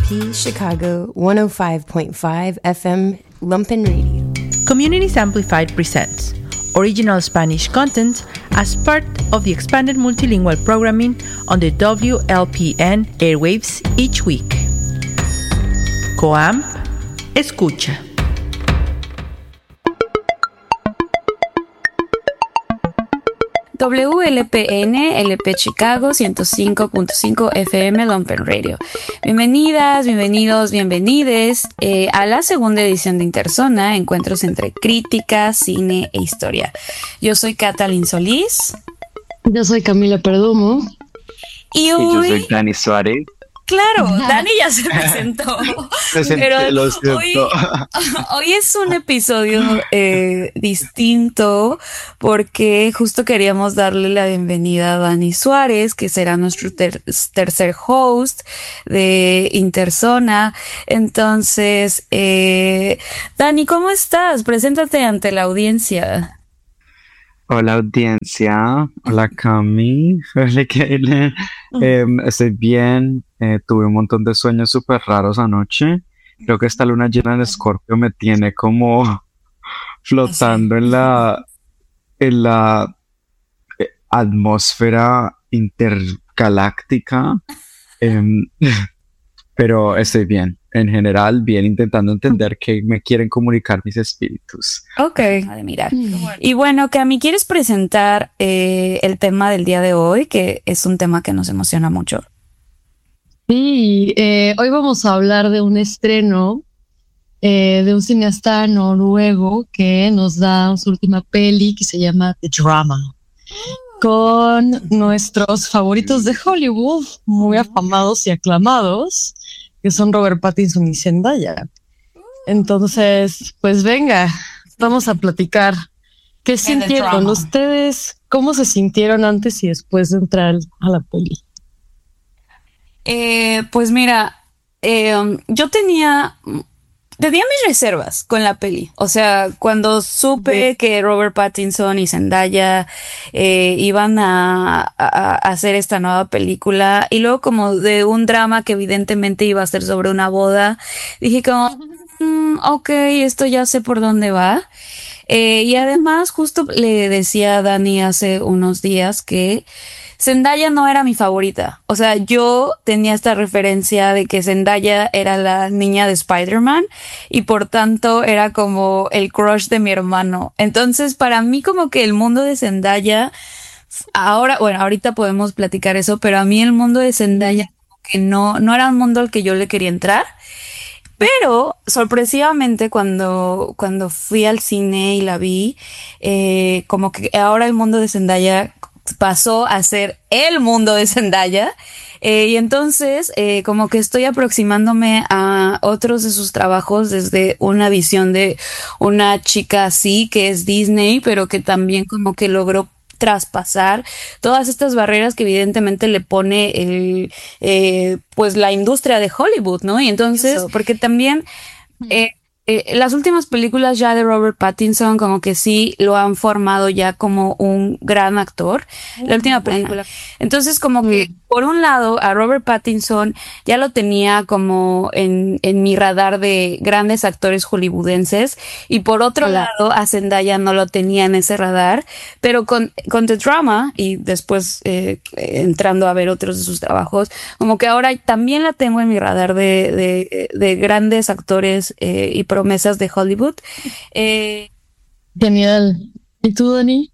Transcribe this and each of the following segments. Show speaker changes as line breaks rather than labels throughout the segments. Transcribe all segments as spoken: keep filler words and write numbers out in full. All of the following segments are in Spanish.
P Chicago one oh five point five F M Lumpen Radio.
Communities Amplified presents original Spanish content as part of the expanded multilingual programming on the W L P N airwaves each week. Coamp Escucha.
W L P N, L P Chicago ciento cinco punto cinco F M Lumpen Radio. Bienvenidas, bienvenidos, bienvenides eh, a la segunda edición de Interzona, encuentros entre crítica, cine e historia. Yo soy Catalin Solís.
Yo soy Camila Perdomo.
Y hoy...
Y yo soy Dani Suárez.
Claro, Dani ya se presentó. Pero
lo
hoy, hoy es un episodio eh, distinto porque justo queríamos darle la bienvenida a Dani Suárez, que será nuestro ter- tercer host de Interzona. Entonces, eh, Dani, ¿cómo estás? Preséntate ante la audiencia.
Hola audiencia, hola Cami, hola Kaylin. Eh, estoy bien, eh, tuve un montón de sueños súper raros anoche. Creo que esta luna llena de Escorpio me tiene como flotando en la, en la eh, atmósfera intergaláctica. Eh, pero estoy bien. En general, bien, intentando entender qué me quieren comunicar mis espíritus.
Ok, a mirar. Y bueno, Cami, ¿quieres presentar eh, el tema del día de hoy? Que es un tema que nos emociona mucho.
Sí, eh, hoy vamos a hablar de un estreno eh, de un cineasta noruego que nos da su última peli que se llama The Drama, con nuestros favoritos de Hollywood, muy afamados y aclamados, que son Robert Pattinson y Zendaya. Entonces, pues venga, vamos a platicar. ¿Qué sintieron ustedes? ¿Cómo se sintieron antes y después de entrar a la peli?
Eh, pues mira, eh, yo tenía... Tenía mis reservas con la peli. O sea, cuando supe sí. que Robert Pattinson y Zendaya eh, iban a, a, a hacer esta nueva película, y luego como de un drama que evidentemente iba a ser sobre una boda, dije como, mm, ok, esto ya sé por dónde va. Eh, y además justo le decía a Dani hace unos días que Zendaya no era mi favorita. O sea, yo tenía esta referencia de que Zendaya era la niña de Spider-Man y por tanto era como el crush de mi hermano. Entonces, para mí como que el mundo de Zendaya, ahora, bueno, ahorita podemos platicar eso, pero a mí el mundo de Zendaya como que no, no era un mundo al que yo le quería entrar. Pero sorpresivamente cuando, cuando fui al cine y la vi, eh, como que ahora el mundo de Zendaya pasó a ser el mundo de Zendaya, eh, y entonces eh, como que estoy aproximándome a otros de sus trabajos desde una visión de una chica así que es Disney, pero que también como que logró traspasar todas estas barreras que evidentemente le pone el eh, pues la industria de Hollywood, ¿no? Y entonces, Eso. porque también eh, Eh, las últimas películas ya de Robert Pattinson como que sí lo han formado ya como un gran actor. La última película. Entonces como que por un lado a Robert Pattinson ya lo tenía como en, en mi radar de grandes actores hollywoodenses, y por otro Hola. lado a Zendaya no lo tenía en ese radar, pero con, con The Drama y después eh, entrando a ver otros de sus trabajos, como que ahora también la tengo en mi radar de, de, de grandes actores eh, y promesas de Hollywood. Eh,
Genial. ¿Y tú, Dani?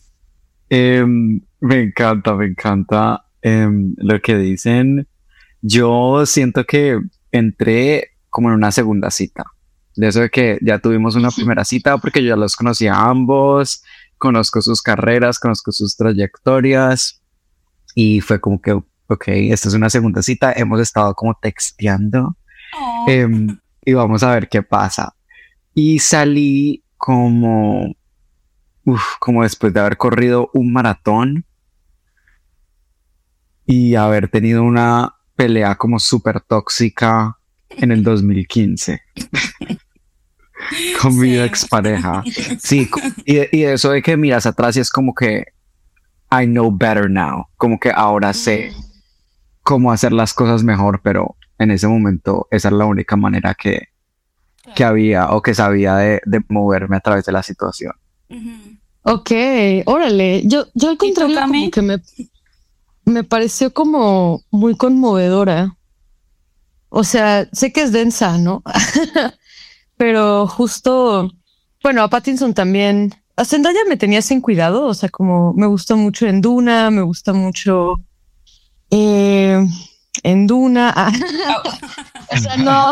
Eh, me encanta, me encanta eh, lo que dicen. Yo siento que entré como en una segunda cita. De eso de que ya tuvimos una primera cita porque yo ya los conocía a ambos, conozco sus carreras, conozco sus trayectorias, y fue como que, ok, esta es una segunda cita. Hemos estado como texteando. Oh. Eh, y vamos a ver qué pasa. Y salí como, uf, como después de haber corrido un maratón y haber tenido una pelea como súper tóxica en el dos mil quince con sí. mi expareja. Sí, y, y eso de que miras atrás y es como que I know better now, como que ahora sé cómo hacer las cosas mejor, pero en ese momento esa era la única manera que, que había o que sabía de, de moverme a través de la situación.
Ujú.
Ok, órale. Yo, yo al
¿Y tú,
contrario,
Cami?
como que me, me pareció como muy conmovedora. O sea, sé que es densa, ¿no? Pero justo, bueno, a Pattinson también. A Zendaya me tenía sin cuidado, o sea, como me gustó mucho en Duna, me gusta mucho eh, en Duna. Ah, o sea, no,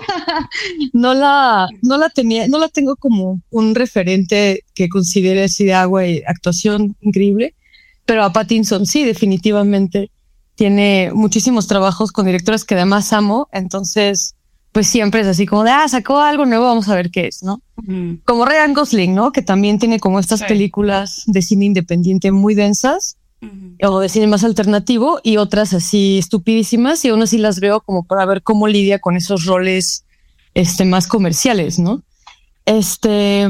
no la, no la tenía, no la tengo como un referente que considere así de agua y actuación increíble, pero a Pattinson sí, definitivamente tiene muchísimos trabajos con directores que además amo, entonces pues siempre es así como de, ah, sacó algo nuevo, vamos a ver qué es, ¿no?
Ujú.
Como Ryan Gosling, ¿no? Que también tiene como estas
Sí.
películas de cine independiente muy densas
Ujú.
o de cine más alternativo y otras así estupidísimas y aún así las veo como para ver cómo lidia con esos roles este, más comerciales, ¿no? Este,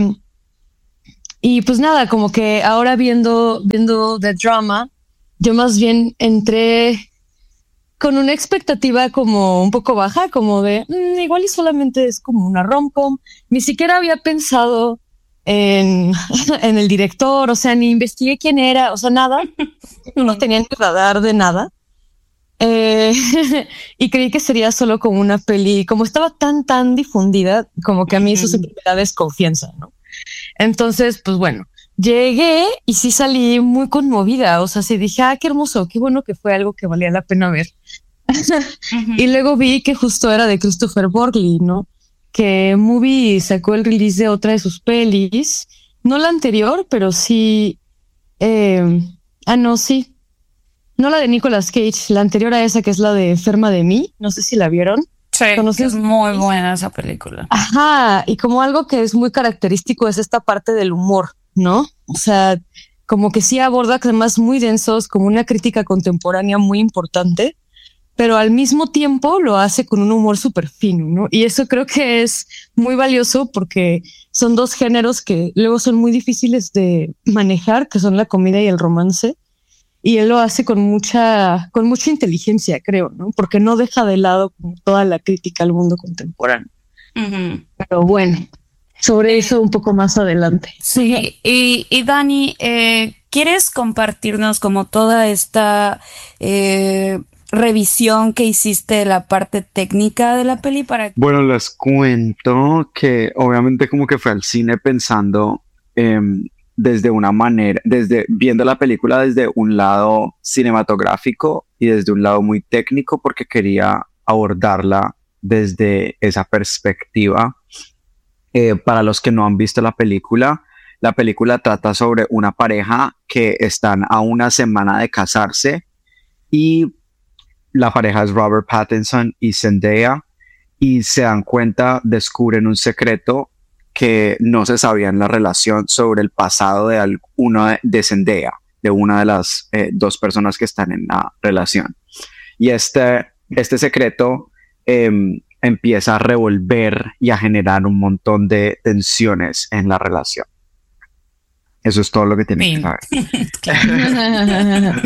y pues nada, como que ahora viendo, viendo The Drama, yo más bien entré con una expectativa como un poco baja, como de "Mm, igual y solamente es como una rom-com". Ni siquiera había pensado en, en el director, o sea, ni investigué quién era, o sea, nada. No tenía ni radar de nada. Eh, y creí que sería solo como una peli, como estaba tan, tan difundida, como que a mí eso
Ujú.
siempre me da desconfianza, ¿no? Entonces, pues bueno, llegué y sí salí muy conmovida, o sea, sí dije, ah, qué hermoso, qué bueno que fue algo que valía la pena ver.
Ujú.
Y luego vi que justo era de Christopher Borgli, ¿no? Que Movie sacó el release de otra de sus pelis, no la anterior, pero sí, eh, ah, no, sí, no la de Nicolas Cage, la anterior a esa que es la de Enferma de mí, no sé si la vieron.
Sí, que
¿Conoces?
es muy buena esa película.
Ajá, y como algo que es muy característico es esta parte del humor, ¿no? O sea, como que sí aborda temas muy densos, como una crítica contemporánea muy importante, pero al mismo tiempo lo hace con un humor súper fino, ¿no? Y eso creo que es muy valioso porque son dos géneros que luego son muy difíciles de manejar, que son la comedia y el romance. Y él lo hace con mucha, con mucha inteligencia, creo, ¿no? Porque no deja de lado como toda la crítica al mundo contemporáneo.
Ujú.
Pero bueno, sobre eso un poco más adelante.
Sí, y, y Dani, eh, ¿quieres compartirnos como toda esta eh, revisión que hiciste de la parte técnica de la peli para...
Bueno, les cuento que obviamente como que fue al cine pensando em, desde una manera, desde viendo la película desde un lado cinematográfico y desde un lado muy técnico porque quería abordarla desde esa perspectiva. Eh, para los que no han visto la película, la película trata sobre una pareja que están a una semana de casarse y la pareja es Robert Pattinson y Zendaya y se dan cuenta, descubren un secreto que no se sabía en la relación sobre el pasado de al- uno de, de Zendaya, de una de las eh, dos personas que están en la relación. Y este, este secreto em, empieza a revolver y a generar un montón de tensiones en la relación. Eso es todo lo que tienen que
Fin.
saber.
Claro.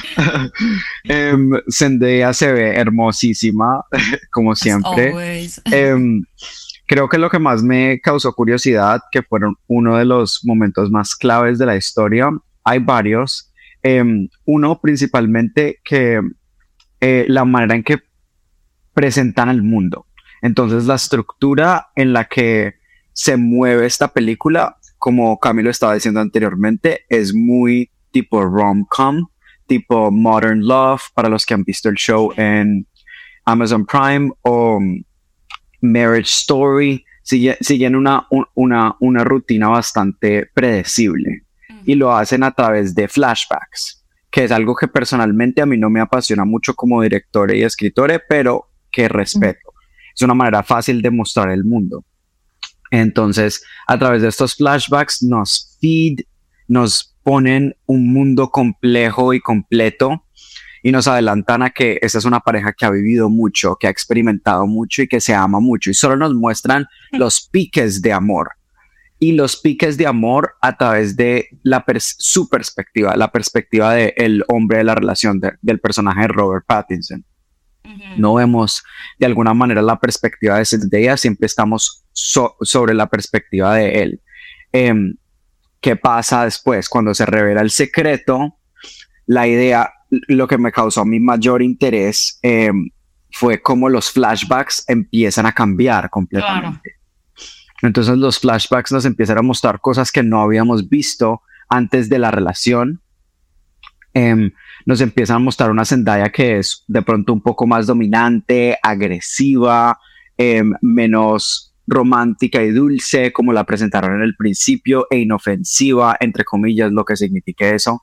Em, Zendaya se ve hermosísima, como siempre.
Always.
Em, creo que lo que más me causó curiosidad, que fueron uno de los momentos más claves de la historia, hay varios. Em, uno principalmente que eh, la manera en que presentan el mundo. Entonces la estructura en la que se mueve esta película, como Camilo estaba diciendo anteriormente, es muy tipo rom-com, tipo Modern Love, para los que han visto el show en Amazon Prime, o um, Marriage Story. Sigue, siguen una, un, una, una rutina bastante predecible y lo hacen a través de flashbacks, que es algo que personalmente a mí no me apasiona mucho como director y escritor, pero que respeto. Es una manera fácil de mostrar el mundo. Entonces, a través de estos flashbacks nos feed, nos ponen un mundo complejo y completo y nos adelantan a que esta es una pareja que ha vivido mucho, que ha experimentado mucho y que se ama mucho y solo nos muestran los piques de amor y los piques de amor a través de la pers- su perspectiva, la perspectiva del hombre de la relación de, del personaje de Robert Pattinson. Uh-huh. No vemos de alguna manera la perspectiva de Zendaya, siempre estamos so- sobre la perspectiva de él. Eh, ¿Qué pasa después? Cuando se revela el secreto, la idea, lo que me causó a mí mayor interés eh, fue cómo los flashbacks empiezan a cambiar completamente. Claro. Entonces los flashbacks nos empiezan a mostrar cosas que no habíamos visto antes de la relación. Eh, nos empiezan a mostrar una Zendaya que es de pronto un poco más dominante, agresiva, eh, menos romántica y dulce como la presentaron en el principio, e inofensiva, entre comillas, lo que signifique eso.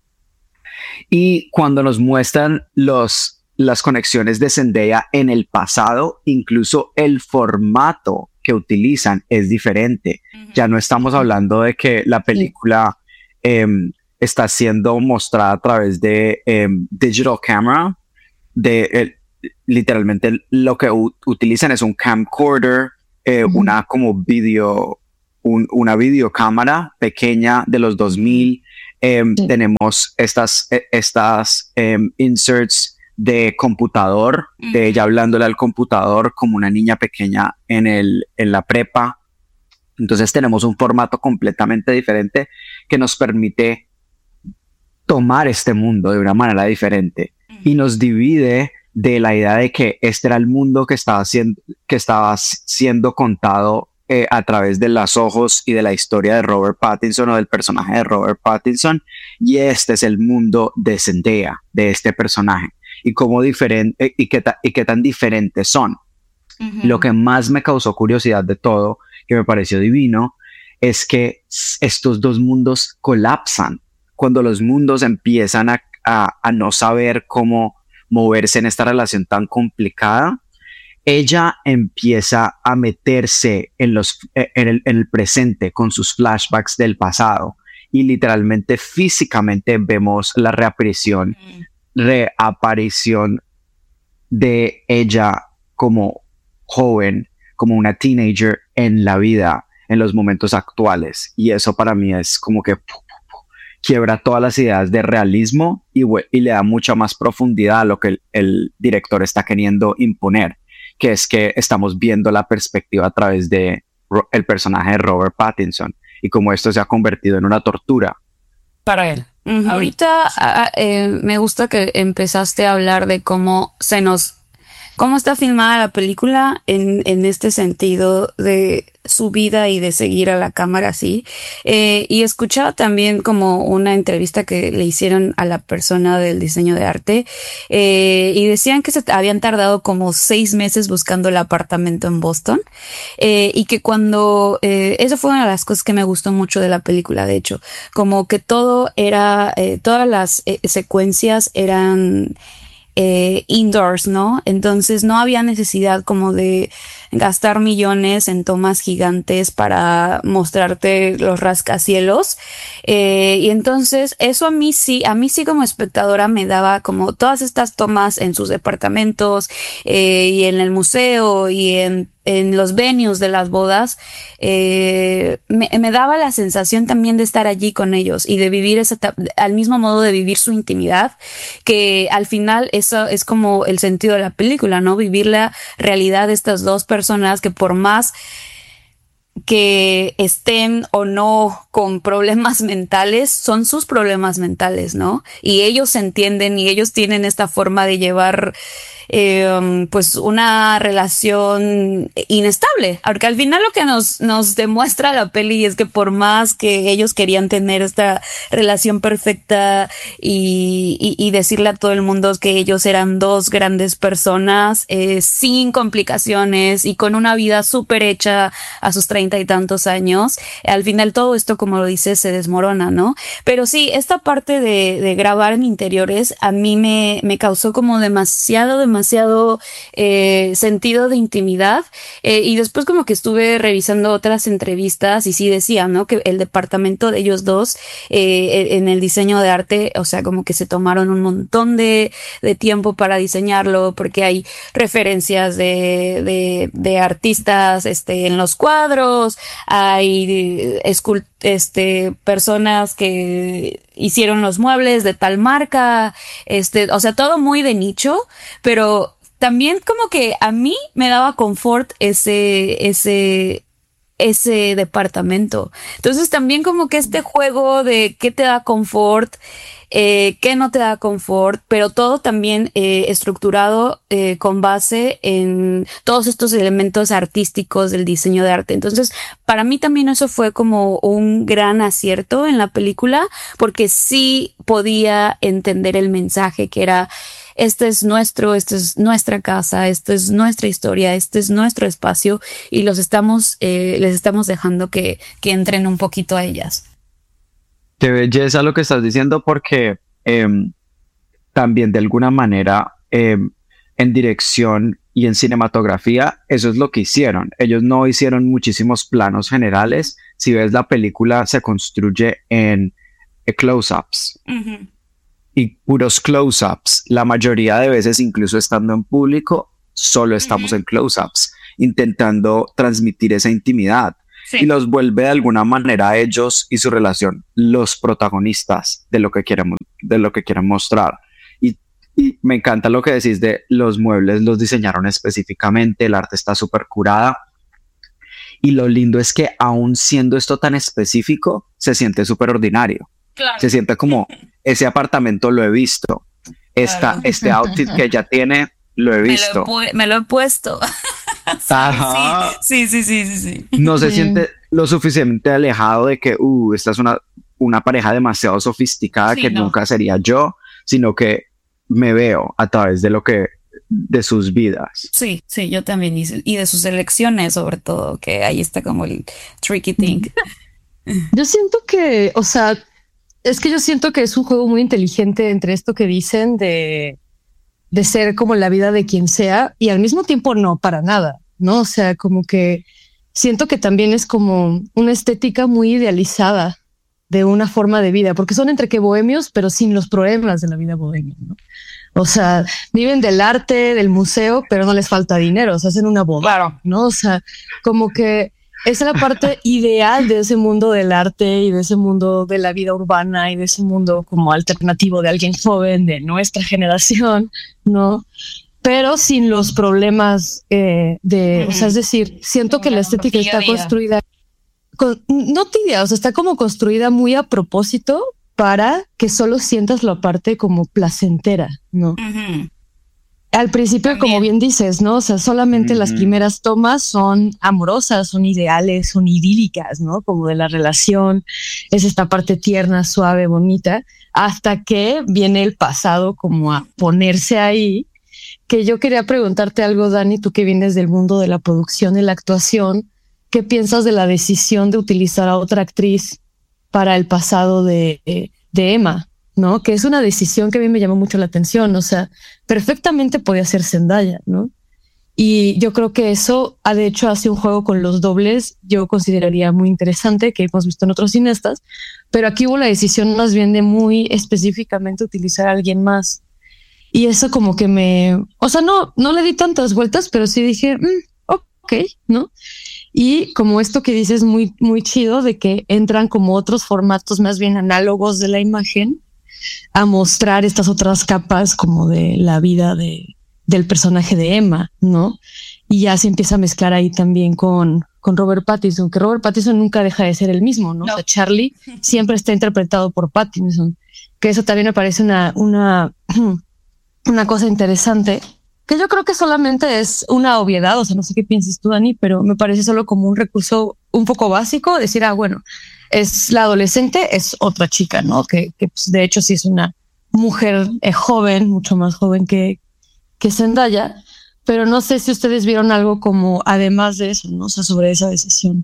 Y cuando nos muestran los, las conexiones de Zendaya en el pasado, incluso el formato que utilizan es diferente. Uh-huh. Ya no estamos hablando de que la película eh, está siendo mostrada a través de eh, digital camera, de eh, literalmente lo que u- utilizan es un camcorder, eh, uh-huh. una como video, un, una videocámara pequeña de los dos mil. Eh, sí. Tenemos estas, estas eh, inserts de computador, uh-huh. de ella hablándole al computador como una niña pequeña en, el, en la prepa. Entonces tenemos un formato completamente diferente que nos permite tomar este mundo de una manera diferente, uh-huh. y nos divide de la idea de que este era el mundo que estaba siendo, que estaba siendo contado Eh, a través de los ojos y de la historia de Robert Pattinson o del personaje de Robert Pattinson, y este es el mundo de Zendaya, de este personaje, y cómo diferente y qué, ta, y qué tan diferentes son. Uh-huh. Lo que más me causó curiosidad de todo, que me pareció divino, es que estos dos mundos colapsan cuando los mundos empiezan a, a, a no saber cómo moverse en esta relación tan complicada. Ella empieza a meterse en, los, en, el, en el presente con sus flashbacks del pasado, y literalmente físicamente vemos la reaparición, mm. reaparición de ella como joven, como una teenager en la vida, en los momentos actuales. Y eso para mí es como que pu, pu, pu, quiebra todas las ideas de realismo y, y le da mucha más profundidad a lo que el, el director está queriendo imponer, que es que estamos viendo la perspectiva a través de ro- el personaje de Robert Pattinson y cómo esto se ha convertido en una tortura
para él. Uh-huh. Ahorita uh, eh, me gusta que empezaste a hablar de cómo se nos, cómo está filmada la película en, en este sentido de su vida y de seguir a la cámara así. Eh, y escuchaba también como una entrevista que le hicieron a la persona del diseño de arte, eh, y decían que se habían tardado como seis meses buscando el apartamento en Boston, eh, y que cuando, eh, eso fue una de las cosas que me gustó mucho de la película, de hecho, como que todo era, eh, todas las eh, secuencias eran Eh, indoors, ¿no? Entonces no había necesidad como de gastar millones en tomas gigantes para mostrarte los rascacielos, eh, y entonces eso a mí sí, a mí sí como espectadora me daba como todas estas tomas en sus departamentos, eh, y en el museo y en en los venues de las bodas, eh, me, me daba la sensación también de estar allí con ellos y de vivir esa, al mismo modo de vivir su intimidad, que al final eso es como el sentido de la película, ¿no? Vivir la realidad de estas dos personas que por más que estén o no con problemas mentales, son sus problemas mentales, ¿no? Y ellos se entienden y ellos tienen esta forma de llevar eh, pues una relación inestable, porque al final lo que nos, nos demuestra la peli es que por más que ellos querían tener esta relación perfecta y, y, y decirle a todo el mundo que ellos eran dos grandes personas, eh, sin complicaciones y con una vida súper hecha a sus treinta y tantos años, al final todo esto, como lo dices, se desmorona, ¿no? Pero sí, esta parte de, de grabar en interiores a mí me, me causó como demasiado, demasiado eh, sentido de intimidad, eh, y después como que estuve revisando otras entrevistas y sí decía, ¿no? Que el departamento de ellos dos eh, en el diseño de arte, o sea, como que se tomaron un montón de, de tiempo para diseñarlo, porque hay referencias de, de, de artistas este, en los cuadros, hay escult este personas que hicieron los muebles de tal marca, este, o sea, todo muy de nicho, pero también como que a mí me daba confort ese, ese, ese departamento. Entonces también como que este juego de qué te da confort, eh, qué no te da confort, pero todo también eh, estructurado eh, con base en todos estos elementos artísticos del diseño de arte. Entonces, para mí también eso fue como un gran acierto en la película, porque sí podía entender el mensaje que era: este es nuestro, esta es nuestra casa, esta es nuestra historia, este es nuestro espacio, y los estamos, eh, les estamos dejando que, que entren un poquito a ellas.
Qué belleza lo que estás diciendo, porque eh, también de alguna manera eh, en dirección y en cinematografía eso es lo que hicieron. Ellos no hicieron muchísimos planos generales. Si ves la película, se construye en eh, close-ups. Uh-huh. Y puros close-ups. La mayoría de veces, incluso estando en público, solo estamos uh-huh. en close-ups, intentando transmitir esa intimidad. Sí. Y los vuelve de alguna manera a ellos y su relación los protagonistas de lo que quieren, de lo que quieren mostrar. Y, y me encanta lo que decís de los muebles, los diseñaron específicamente, el arte está súper curada. Y lo lindo es que aún siendo esto tan específico, se siente súper ordinario. Claro. Se siente como, ese apartamento lo he visto. Esta, claro. Este outfit que ella tiene, lo he visto.
Me lo he, pu- me lo he puesto. Sí, sí, sí, sí, sí, sí.
No se siente lo suficientemente alejado de que, uh, esta es una, una pareja demasiado sofisticada sí, que no. nunca sería yo, sino que me veo a través de lo que, de sus vidas.
Sí, sí, yo también, y, y de sus elecciones sobre todo, que ahí está como el tricky thing.
Yo siento que, o sea, es que yo siento que es un juego muy inteligente entre esto que dicen de de ser como la vida de quien sea, y al mismo tiempo no, para nada, ¿no? O sea, como que siento que también es como una estética muy idealizada de una forma de vida, porque son entre que bohemios, pero sin los problemas de la vida bohemia, ¿no? O sea, viven del arte, del museo, pero no les falta dinero, o sea, hacen una boda, claro. ¿no? O sea, como que esa es la parte ideal de ese mundo del arte y de ese mundo de la vida urbana y de ese mundo como alternativo de alguien joven de nuestra generación, ¿no? Pero sin los problemas eh, de, uh-huh. o sea, es decir, siento que la estética tía, está tía. construida, con, no tibia, o sea, está como construida muy a propósito para que solo sientas la parte como placentera, ¿no? Uh-huh. Al principio, también. Como bien dices, ¿no? O sea, solamente mm-hmm. las primeras tomas son amorosas, son ideales, son idílicas, ¿no? Como de la relación, es esta parte tierna, suave, bonita, hasta que viene el pasado como a ponerse ahí. Que yo quería preguntarte algo, Dani, tú que vienes del mundo de la producción y la actuación, ¿qué piensas de la decisión de utilizar a otra actriz para el pasado de, de Emma? ¿No? Que es una decisión que a mí me llamó mucho la atención, o sea, perfectamente podía ser Zendaya, ¿no? Y yo creo que eso, de hecho, hace un juego con los dobles, yo consideraría muy interesante, que hemos visto en otros cineastas, pero aquí hubo la decisión más bien de muy específicamente utilizar a alguien más. Y eso como que me, o sea, no, no le di tantas vueltas, pero sí dije, mm, ok, ¿no? Y como esto que dices muy, muy chido de que entran como otros formatos más bien análogos de la imagen a mostrar estas otras capas como de la vida de, del personaje de Emma, ¿no? Y ya se empieza a mezclar ahí también con, con Robert Pattinson, que Robert Pattinson nunca deja de ser el mismo, ¿no? no. O sea, Charlie siempre está interpretado por Pattinson, que eso también me parece una, una, una cosa interesante, que yo creo que solamente es una obviedad, o sea, no sé qué piensas tú, Dani, pero me parece solo como un recurso un poco básico, decir, ah, bueno, es la adolescente, es otra chica, ¿no? Que, que pues, de hecho sí es una mujer eh, joven, mucho más joven que, que Zendaya, pero no sé si ustedes vieron algo como además de eso, ¿no? O sea, sobre esa decisión.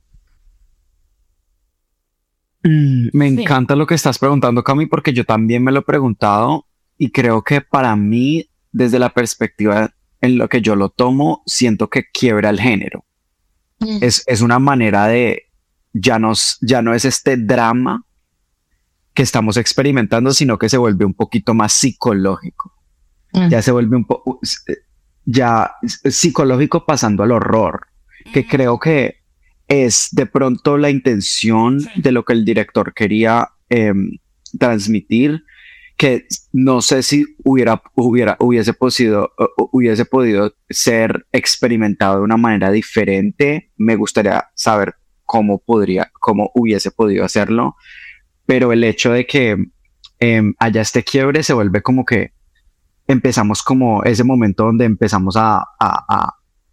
Mm, me sí. encanta lo que estás preguntando, Cami, porque yo también me lo he preguntado y creo que para mí, desde la perspectiva en lo que yo lo tomo, siento que quiebra el género. Mm. Es, es una manera de Ya, nos, ya no es este drama que estamos experimentando, sino que se vuelve un poquito más psicológico. Mm. Ya se vuelve un poco, ya psicológico pasando al horror, que creo que es de pronto la intención de lo que el director quería eh, transmitir, que no sé si hubiera, hubiera, hubiese, podido, hubiese podido ser experimentado de una manera diferente. Me gustaría saber cómo podría, cómo hubiese podido hacerlo, pero el hecho de que eh, haya este quiebre se vuelve como que empezamos como ese momento donde empezamos a, a, a,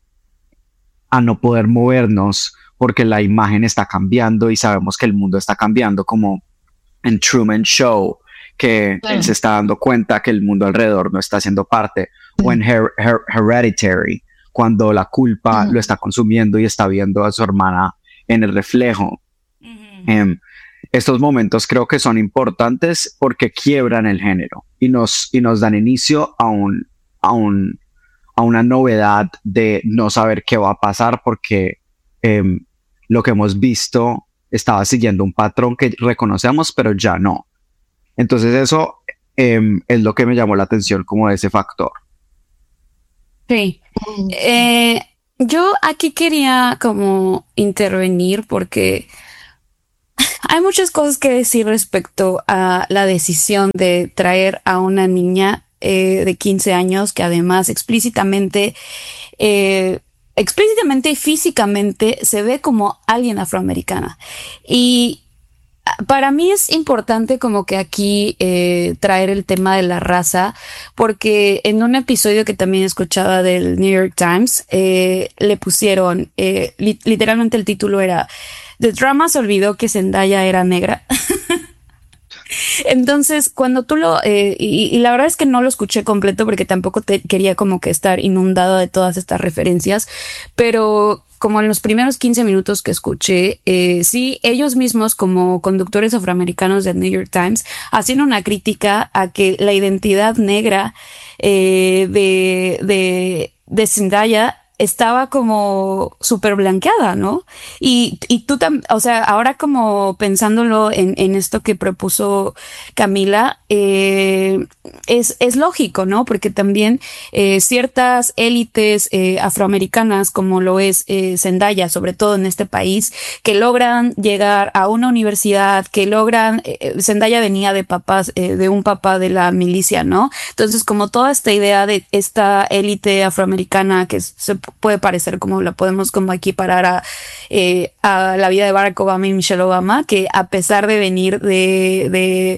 a no poder movernos porque la imagen está cambiando y sabemos que el mundo está cambiando, como en Truman Show, que claro, él se está dando cuenta que el mundo alrededor no está siendo parte, sí, o en Her Her Hereditary, cuando la culpa uh-huh. lo está consumiendo y está viendo a su hermana en el reflejo. Uh-huh. Um, estos momentos creo que son importantes porque quiebran el género y nos, y nos dan inicio a, un, a, un, a una novedad de no saber qué va a pasar porque um, lo que hemos visto estaba siguiendo un patrón que reconocemos, pero ya no. Entonces eso um, es lo que me llamó la atención como ese factor.
Sí. Eh, yo aquí quería como intervenir porque hay muchas cosas que decir respecto a la decisión de traer a una niña eh, de quince años que además explícitamente, eh, explícitamente y físicamente se ve como alguien afroamericana. Y para mí es importante como que aquí eh, traer el tema de la raza, porque en un episodio que también escuchaba del New York Times, eh, le pusieron, eh, li- literalmente el título era The Drama se olvidó que Zendaya era negra. Entonces, cuando tú lo... Eh, y, y la verdad es que no lo escuché completo porque tampoco te quería como que estar inundado de todas estas referencias, pero como en los primeros quince minutos que escuché, eh, sí, ellos mismos como conductores afroamericanos del New York Times hacen una crítica a que la identidad negra eh, de, de, de Zendaya estaba como súper blanqueada, ¿no? Y, y tú también, o sea, ahora como pensándolo en, en esto que propuso Camila, eh, es, es lógico, ¿no? Porque también eh, ciertas élites eh, afroamericanas, como lo es eh, Zendaya, sobre todo en este país, que logran llegar a una universidad, que logran, eh, Zendaya venía de papás, eh, de un papá de la milicia, ¿no? Entonces, como toda esta idea de esta élite afroamericana que se puede parecer como la podemos como equiparar a, eh, a la vida de Barack Obama y Michelle Obama, que a pesar de venir de, de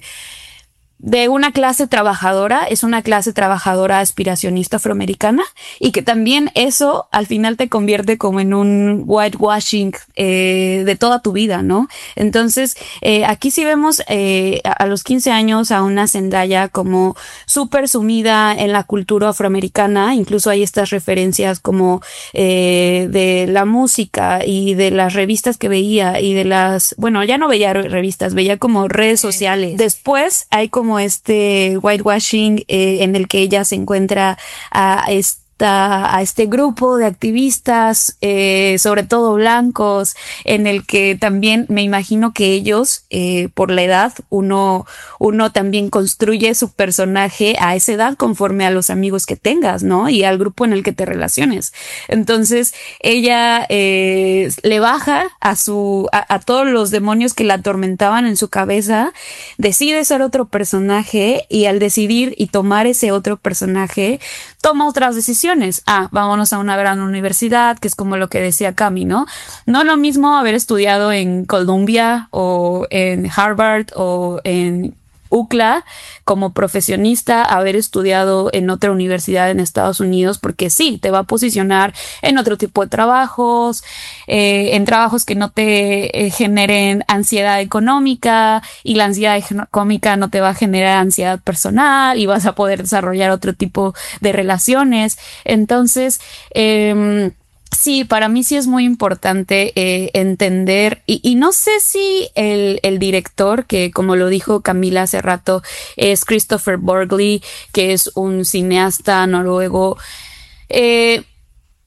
de una clase trabajadora, es una clase trabajadora aspiracionista afroamericana, y que también eso al final te convierte como en un whitewashing eh, de toda tu vida, ¿no? Entonces, eh, aquí sí vemos eh, a, a los quince años a una Zendaya como súper sumida en la cultura afroamericana, incluso hay estas referencias como eh, de la música y de las revistas que veía y de las, bueno, ya no veía revistas, veía como redes sociales. Después hay como como este whitewashing eh, en el que ella se encuentra a este a este grupo de activistas, eh, sobre todo blancos, en el que también me imagino que ellos, eh, por la edad, uno, uno también construye su personaje a esa edad conforme a los amigos que tengas, ¿no? Y al grupo en el que te relaciones. Entonces, ella eh, le baja a su, a, a todos los demonios que la atormentaban en su cabeza, decide ser otro personaje, y al decidir y tomar ese otro personaje, toma otras decisiones. Ah, vámonos a una gran universidad, que es como lo que decía Cami, ¿no? No lo mismo haber estudiado en Columbia o en Harvard o en U C L A como profesionista, haber estudiado en otra universidad en Estados Unidos, porque sí, te va a posicionar en otro tipo de trabajos, eh, en trabajos que no te eh, generen ansiedad económica, y la ansiedad económica no te va a generar ansiedad personal, y vas a poder desarrollar otro tipo de relaciones. Entonces, eh, sí, para mí sí es muy importante eh, entender, y, y no sé si el, el director, que como lo dijo Camila hace rato, es Christopher Borgli, que es un cineasta noruego, eh,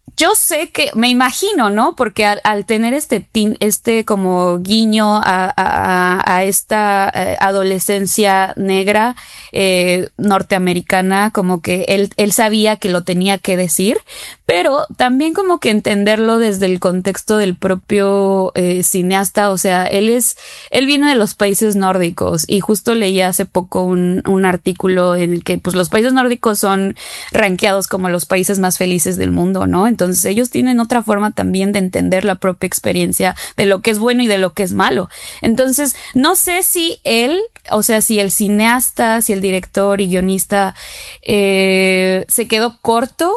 yo sé que, me imagino, ¿no? Porque al, al tener este tin, este como guiño a, a, a esta eh, adolescencia negra eh, norteamericana, como que él, él sabía que lo tenía que decir, pero también como que entenderlo desde el contexto del propio eh, cineasta. O sea, él es, él viene de los países nórdicos y justo leí hace poco un, un artículo en el que pues los países nórdicos son rankeados como los países más felices del mundo, ¿no? Entonces Entonces ellos tienen otra forma también de entender la propia experiencia de lo que es bueno y de lo que es malo. Entonces no sé si él, o sea, si el cineasta, si el director y guionista eh, se quedó corto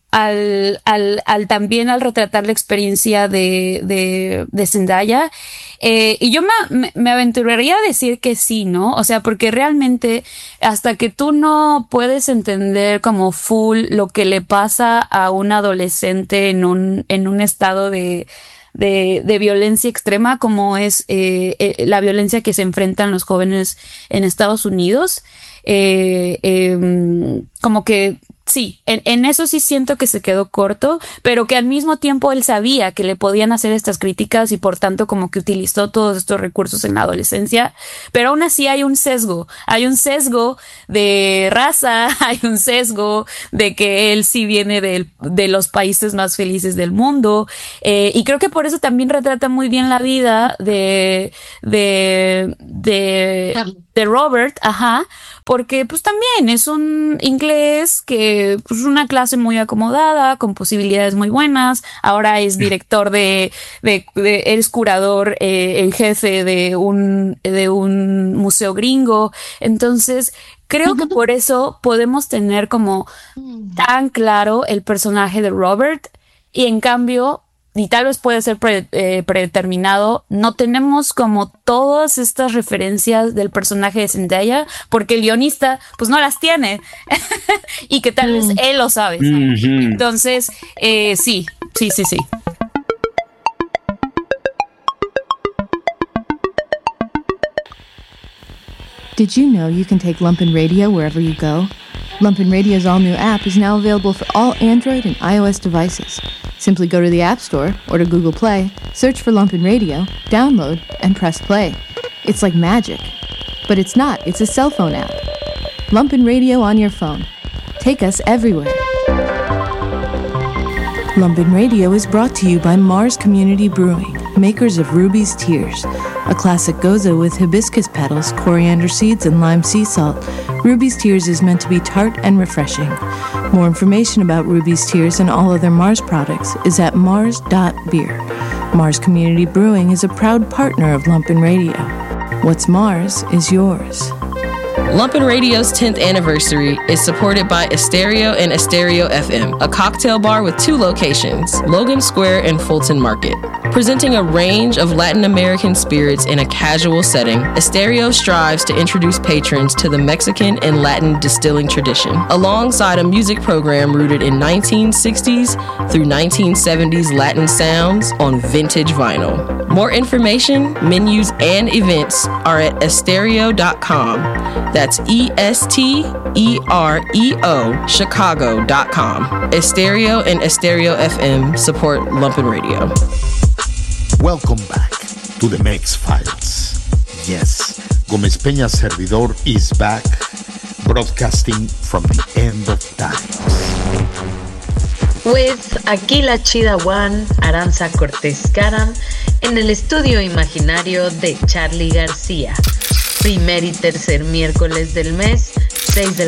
al, al, al también al retratar la experiencia de, de, de Zendaya. Eh, y yo me, me aventuraría a decir que sí, ¿no? O sea, porque realmente hasta que tú no puedes entender como full lo que le pasa a un adolescente en un, en un estado de, de, de violencia extrema como es eh, eh, la violencia que se enfrentan los jóvenes en Estados Unidos, eh, eh, como que sí, en, en eso sí siento que se quedó corto, pero que al mismo tiempo él sabía que le podían hacer estas críticas y por tanto como que utilizó todos estos recursos en la adolescencia, pero aún así hay un sesgo, hay un sesgo de raza, hay un sesgo de que él sí viene de, de los países más felices del mundo, eh, y creo que por eso también retrata muy bien la vida de, de, de, de Robert, ajá, porque pues también es un inglés que pues una clase muy acomodada, con posibilidades muy buenas, ahora es director de, de, de es curador eh, en jefe de un, de un museo gringo, entonces creo que por eso podemos tener como tan claro el personaje de Robert y en cambio y tal vez puede ser pre, eh, predeterminado, no tenemos como todas estas referencias del personaje de Zendaya, porque el guionista pues no las tiene y que tal vez él lo sabe, ¿sabes? Mm-hmm. Entonces, eh, sí, sí, sí, sí.
Did you know you can take Lumpen Radio wherever you go? Lumpen Radio's all-new app is now available for all Android and iOS devices. Simply go to the App Store or to Google Play, search for Lumpen Radio, download, and press play. It's like magic. But it's not, it's a cell phone app. Lumpen Radio on your phone. Take us everywhere. Lumpen Radio is brought to you by Mars Community Brewing, makers of Ruby's Tears, a classic goza with hibiscus petals, coriander seeds, and lime sea salt. Ruby's Tears is meant to be tart and refreshing. More information about Ruby's Tears and all other Mars products is at mars dot beer. Mars Community Brewing is a proud partner of Lumpen Radio. What's Mars is yours.
Lumpen Radio's tenth anniversary is supported by Estereo and Estereo F M, a cocktail bar with two locations, Logan Square and Fulton Market. Presenting a range of Latin American spirits in a casual setting, Estereo strives to introduce patrons to the Mexican and Latin distilling tradition, alongside a music program rooted in nineteen sixties through nineteen seventies Latin sounds on vintage vinyl. More information, menus, and events are at estereo dot com. That's E S T E R E O, Chicago dot com. Estereo and Estereo F M support Lumpen Radio.
Welcome back to the Mex Files. Yes, Gómez Peña servidor is back, broadcasting from the end of times.
With aquí la chida One, Aranza Cortés Caram, en el estudio imaginario de Charly García. Primer y tercer miércoles del mes, seis de